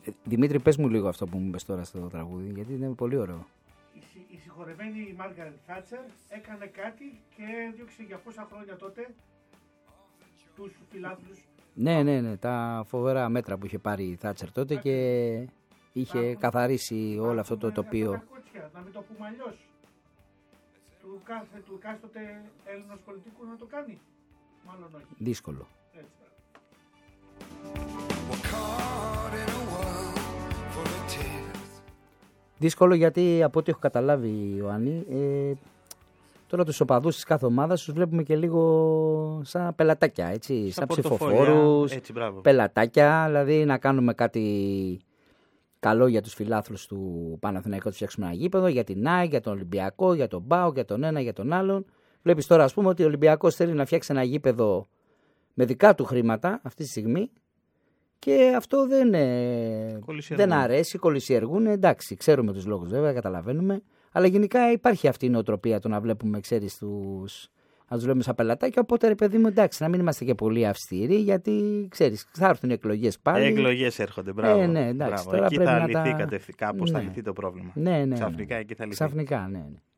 Δημήτρη, πες μου λίγο αυτό που μου είπες τώρα στο τραγούδι, γιατί είναι πολύ ωραίο. Η συγχωρεμένη Μάργαρετ Θάτσερ έκανε κάτι και έδιωξε για πόσα χρόνια τότε τους φιλάθλους. Ναι, τα φοβερά μέτρα που είχε πάρει η Θάτσερ τότε και είχε καθαρίσει όλο αυτό το τοπίο. Να μην το πούμε αλλιώς. Του εκάστοτε Έλληνος πολιτικού να το κάνει. Μάλλον όχι. Δύσκολο. Έτσι. Δύσκολο γιατί από ό,τι έχω καταλάβει, Ιωάννη, τώρα τους οπαδούς της κάθε ομάδας τους βλέπουμε και λίγο σαν πελατάκια, έτσι, σαν ψηφοφόρους, πελατάκια, δηλαδή να κάνουμε κάτι καλό για τους φιλάθλους του Παναθηναϊκού, τους φτιάξουμε ένα γήπεδο, για την ΑΕΚ, για τον Ολυμπιακό, για τον ΠΑΟΚ, για τον ένα, για τον άλλον. Βλέπεις τώρα, ας πούμε, ότι ο Ολυμπιακός θέλει να φτιάξει ένα γήπεδο με δικά του χρήματα αυτή τη στιγμή και αυτό δεν αρέσει, κολυσιεργούν. Εντάξει, ξέρουμε τους λόγους βέβαια, καταλαβαίνουμε. Αλλά γενικά υπάρχει αυτή η νοοτροπία το να βλέπουμε, ξέρεις, να τους βλέπουμε σαν πελατάκια. Οπότε, ρε παιδί μου, εντάξει, να μην είμαστε και πολύ αυστηροί, γιατί ξέρεις, θα έρθουν οι εκλογές πάλι. Οι εκλογές έρχονται, μπράβο. Ναι, εντάξει, μπράβο. Εκεί θα λυθεί κάπως θα λυθεί το πρόβλημα. Ναι. Ξαφνικά εκεί θα λυθεί. Ξαφνικά, ναι.